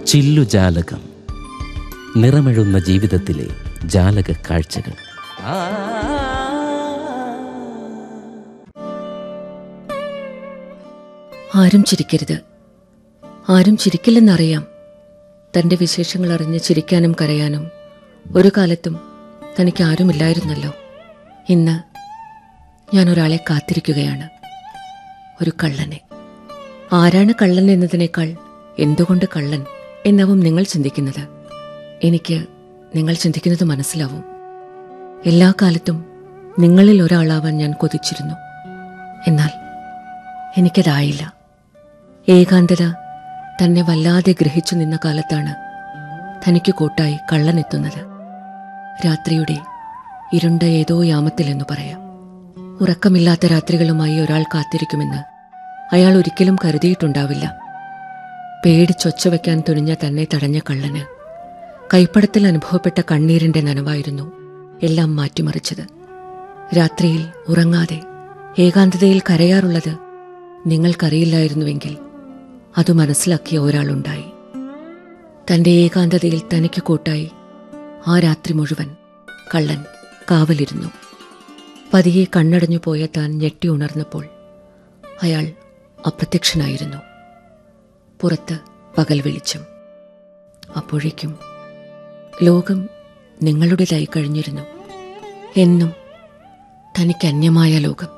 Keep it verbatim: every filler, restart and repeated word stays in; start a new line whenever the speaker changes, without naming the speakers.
ചില്ലുജാലകം, നിറമെഴുന്ന ജീവിതത്തിലെ ജാലക കാഴ്ചകൾ.
ആരും ചിരിക്കരുത്. ആരും ചിരിക്കില്ലെന്നറിയാം. തൻ്റെ വിശേഷങ്ങൾ അറിഞ്ഞ് ചിരിക്കാനും കരയാനും ഒരു കാലത്തും തനിക്ക് ആരുമില്ലായിരുന്നല്ലോ. ഇന്ന് ഞാൻ ഒരാളെ കാത്തിരിക്കുകയാണ്, ഒരു കള്ളനെ. ആരാണ് കള്ളൻ എന്നതിനേക്കാൾ എന്തുകൊണ്ട് കള്ളൻ എന്നാവും നിങ്ങൾ ചിന്തിക്കുന്നത്. എനിക്ക് നിങ്ങൾ ചിന്തിക്കുന്നത് മനസ്സിലാവും. എല്ലാ കാലത്തും നിങ്ങളിൽ ഒരാളാവാൻ ഞാൻ കൊതിച്ചിരുന്നു. എന്നാൽ എനിക്കതായില്ല. ഏകാന്തത തന്നെ വല്ലാതെ ഗ്രഹിച്ചു നിന്ന കാലത്താണ് തനിക്ക് കൂട്ടായി കള്ളനെത്തുന്നത്. രാത്രിയുടെ ഇരുണ്ട ഏതോ യാമത്തിലെന്നു പറയാം. ഉറക്കമില്ലാത്ത രാത്രികളുമായി ഒരാൾ കാത്തിരിക്കുമെന്ന് അയാൾ ഒരിക്കലും കരുതിയിട്ടുണ്ടാവില്ല. പേടിച്ചൊച്ചവയ്ക്കാൻ തുനിഞ്ഞ തന്നെ തടഞ്ഞ കള്ളന് കൈപ്പടത്തിൽ അനുഭവപ്പെട്ട കണ്ണീരിന്റെ നനവായിരുന്നു എല്ലാം മാറ്റിമറിച്ചത്. രാത്രിയിൽ ഉറങ്ങാതെ ഏകാന്തതയിൽ കരയാറുള്ളത് നിങ്ങൾക്കറിയില്ലായിരുന്നുവെങ്കിൽ അത് മനസ്സിലാക്കിയ ഒരാളുണ്ടായി. തന്റെ ഏകാന്തതയിൽ തനിക്ക് കൂട്ടായി ആ രാത്രി മുഴുവൻ കള്ളൻ കാവലിരുന്നു. പതിയെ കണ്ണടഞ്ഞു പോയ താൻ ഞെട്ടി ഉണർന്നപ്പോൾ അയാൾ അപ്രത്യക്ഷനായിരുന്നു. പുറത്ത് പകൽ വെളിച്ചം. അപ്പോഴേക്കും ലോകം നിങ്ങളുടേതായി കഴിഞ്ഞിരുന്നു. എന്നും തനിക്ക് അന്യമായ ലോകം.